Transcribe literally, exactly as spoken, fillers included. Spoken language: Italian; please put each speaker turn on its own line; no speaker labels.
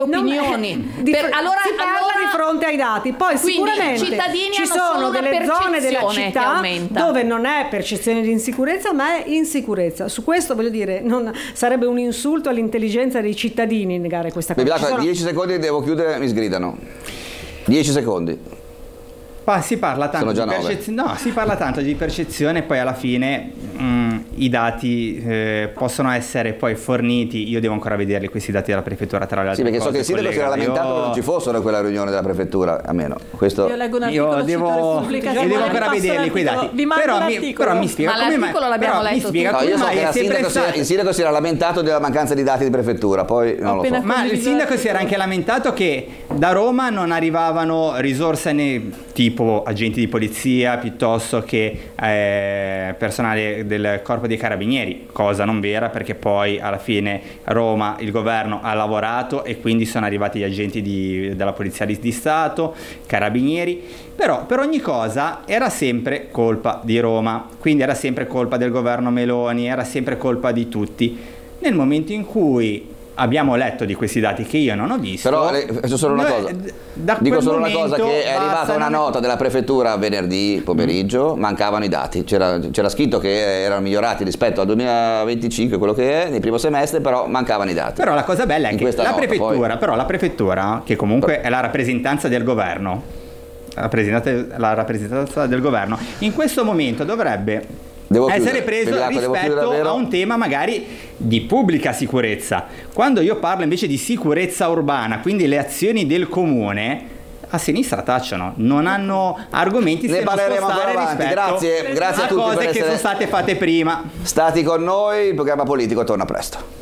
opinioni.
Di,
per, allora,
si parla
allora,
di fronte ai dati, poi sicuramente ci sono delle zone della città dove non è percezione di insicurezza ma è insicurezza. Su questo voglio dire, non sarebbe un insulto all'intelligenza dei cittadini negare questa cosa.
Sono... dieci secondi devo chiudere, mi sgridano. dieci secondi.
Qua si parla tanto di percezione, no, si parla tanto di percezione e poi alla fine mh, i dati eh, possono essere poi forniti. Io devo ancora vederli questi dati della prefettura, tra le altre
cose. Sì, perché
cose,
so che il sindaco si era lamentato
io...
che non ci fossero in quella riunione della prefettura, a meno. Questo...
Io leggo un articolo
io devo, io devo ancora vederli quei dati.
Vi mando
però,
l'articolo.
Mi, però mi spiega
ma
come
l'articolo
mai,
l'abbiamo
però
letto.
Mi spiega
no,
come
io so
mai
che
è
il sindaco,
stato...
si, il sindaco si era lamentato della mancanza di dati di prefettura, poi non lo so.
Ma il sindaco si era anche lamentato che da Roma non arrivavano risorse né, tipo agenti di polizia piuttosto che eh, personale del corpo dei carabinieri, cosa non vera perché poi alla fine Roma, il governo ha lavorato e quindi sono arrivati gli agenti di, della polizia di, di Stato, carabinieri, però per ogni cosa era sempre colpa di Roma, quindi era sempre colpa del governo Meloni, era sempre colpa di tutti. Nel momento in cui abbiamo letto di questi dati che io non ho visto,
però faccio solo una cosa, dico solo una cosa, che è arrivata una nota della prefettura venerdì pomeriggio, mancavano i dati, c'era, c'era scritto che erano migliorati rispetto al duemilaventicinque, quello che è nel primo semestre, però mancavano i dati.
Però la cosa bella è che la
nota,
prefettura,
poi...
però la prefettura, che comunque però... è la rappresentanza del governo, la rappresentanza, la rappresentanza del governo, in questo momento dovrebbe Devo essere preso Vediaco, rispetto a un tema magari di pubblica sicurezza. Quando io parlo invece di sicurezza urbana, quindi le azioni del comune, a sinistra tacciano, non hanno argomenti
ne
se non spostare rispetto
grazie, grazie a, a tutti
cose
per
che
essere
sono state fatte prima.
Stati con noi, il programma politico torna presto.